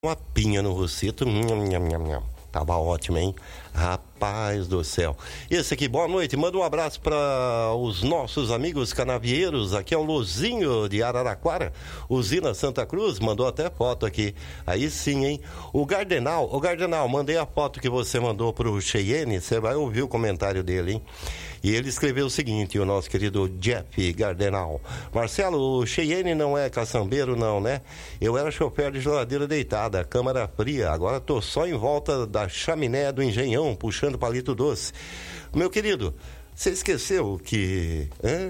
uma pinha no rosito. Tava ótimo, hein? Rapaz do céu. Esse aqui, boa noite. Manda um abraço para os nossos amigos canavieiros. Aqui é o Luzinho de Araraquara, usina Santa Cruz. Mandou até foto aqui. Aí sim, hein? O Gardenal, mandei a foto que você mandou pro Cheyenne. Você vai ouvir o comentário dele, hein? E ele escreveu o seguinte, o nosso querido Jeff Gardenal: Marcelo, o Cheyenne não é caçambeiro não, né? Eu era chofer de geladeira deitada, câmara fria, agora tô só em volta da chaminé do Engenhão, puxando palito doce. Meu querido, você esqueceu que...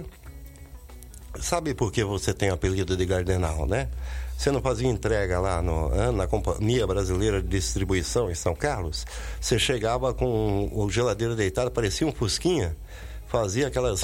Sabe por que você tem o apelido de Gardenal, né? Você não fazia entrega lá na Companhia Brasileira de Distribuição em São Carlos? Você chegava com o geladeira deitada, parecia um fusquinha, fazia aquelas...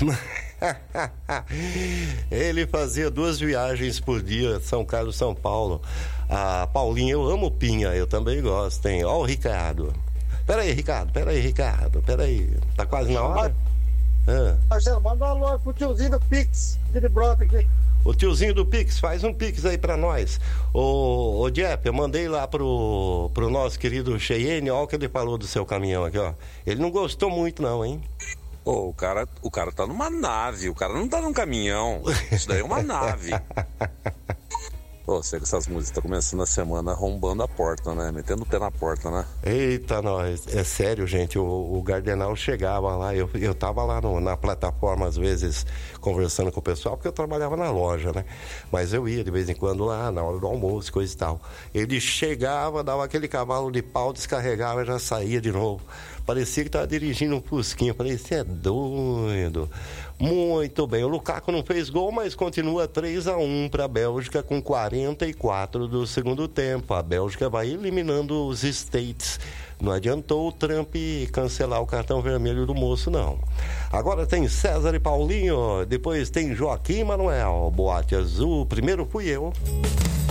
Ele fazia 2 viagens por dia, São Carlos, São Paulo. A Paulinha, eu amo pinha, eu também gosto, hein? Ó o Ricardo. Peraí, Ricardo. Tá quase na hora? Marcelo, manda um alô pro tiozinho do Pix, de brota aqui. O tiozinho do Pix, faz um Pix aí pra nós. Ô Jeff, eu mandei lá pro nosso querido Cheyenne, ó o que ele falou do seu caminhão aqui, ó. Ele não gostou muito não, hein? O cara tá numa nave, o cara não tá num caminhão. Isso daí é uma nave. Sei que essas músicas estão começando a semana arrombando a porta, né? Metendo o pé na porta, né? Eita, nós. É sério, gente. O Gardenal chegava lá, eu tava lá na plataforma, às vezes, conversando com o pessoal, porque eu trabalhava na loja, né? Mas eu ia de vez em quando lá, na hora do almoço, coisa e tal. Ele chegava, dava aquele cavalo de pau, descarregava e já saía de novo. Parecia que estava dirigindo um fusquinha. Eu falei, você é doido. Muito bem. O Lukaku não fez gol, mas continua 3-1 para a Bélgica com 44 do segundo tempo. A Bélgica vai eliminando os States. Não adiantou o Trump cancelar o cartão vermelho do moço, não. Agora tem César e Paulinho. Depois tem Joaquim e Manuel. Boate Azul. Primeiro fui eu.